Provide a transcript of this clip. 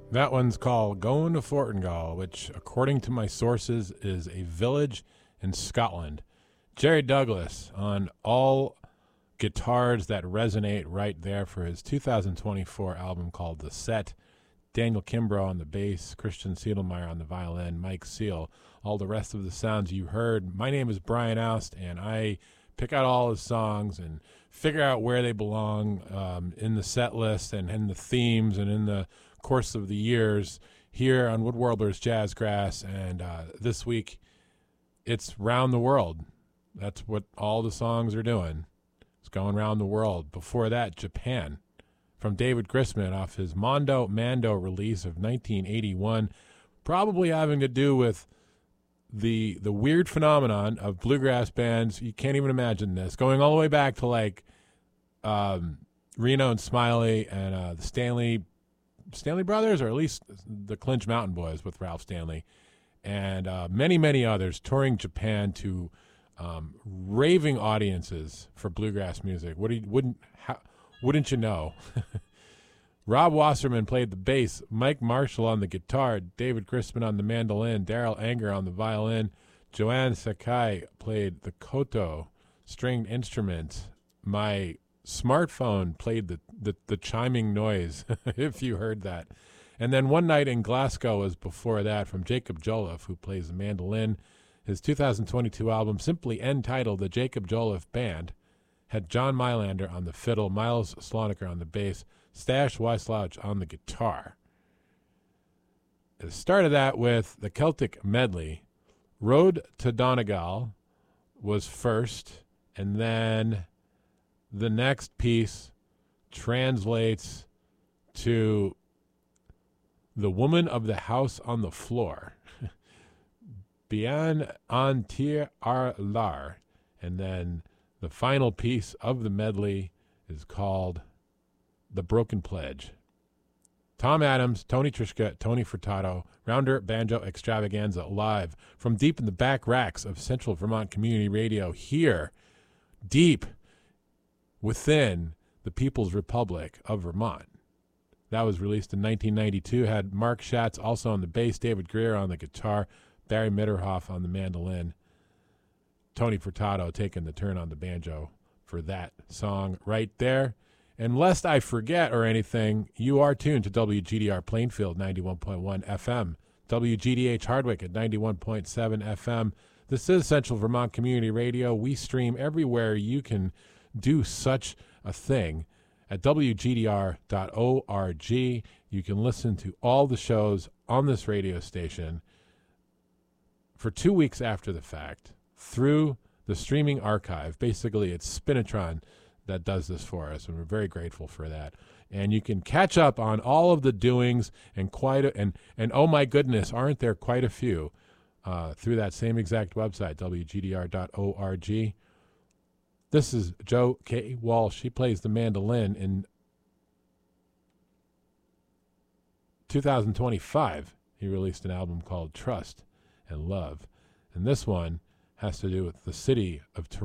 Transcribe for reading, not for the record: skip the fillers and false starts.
That one's called Going to Fortingall, which, according to my sources, is a village in Scotland. Jerry Douglas on all guitars that resonate right there for his 2024 album called The Set. Daniel Kimbrough on the bass, Christian Siedelmeyer on the violin, Mike Seal, all the rest of the sounds you heard. My name is Brian Oust, and I pick out all his songs and figure out where they belong in the set list and in the themes and in the course of the years here on Woodworlders Jazzgrass. And this week, it's Round the World. That's what all the songs are doing. It's going around the world. Before that, Japan, from David Grisman off his Mondo Mando release of 1981, probably having to do with the weird phenomenon of bluegrass bands. You can't even imagine this. Going all the way back to like Reno and Smiley and the Stanley Brothers, or at least the Clinch Mountain Boys with Ralph Stanley, and many, many others touring Japan to raving audiences for bluegrass music. Wouldn't you know? Rob Wasserman played the bass, Mike Marshall on the guitar, David Grisman on the mandolin, Daryl Anger on the violin, Joanne Sakai played the koto stringed instrument. My smartphone played the chiming noise, if you heard that. And then One Night in Glasgow was before that, from Jacob Joliffe, who plays the mandolin. His 2022 album, simply entitled The Jacob Joliffe Band, had John Mylander on the fiddle, Miles Sloniker on the bass, Stash Weisslauch on the guitar. It started that with the Celtic Medley. Road to Donegal was first, and then the next piece translates to The Woman of the House on the Floor. Bien an tir ar lar. And then the final piece of the medley is called The Broken Pledge. Tom Adams, Tony Trischka, Tony Furtado, Rounder Banjo Extravaganza live from deep in the back racks of Central Vermont Community Radio, here, deep within the People's Republic of Vermont. That was released in 1992. Had Mark Schatz also on the bass, David Greer on the guitar, Barry Mitterhoff on the mandolin, Tony Furtado taking the turn on the banjo for that song right there. And lest I forget or anything, you are tuned to WGDR Plainfield 91.1 FM, WGDH Hardwick at 91.7 FM. This is Central Vermont Community Radio. We stream everywhere you can do such a thing at WGDR.org. You can listen to all the shows on this radio station for 2 weeks after the fact through the streaming archive. Basically, it's Spinitron that does this for us, and we're very grateful for that. And you can catch up on all of the doings and and oh my goodness, aren't there quite a few through that same exact website, WGDR.org. This is Joe K. Walsh. He plays the mandolin. In 2025, he released an album called Trust and Love. And this one has to do with the city of Toronto.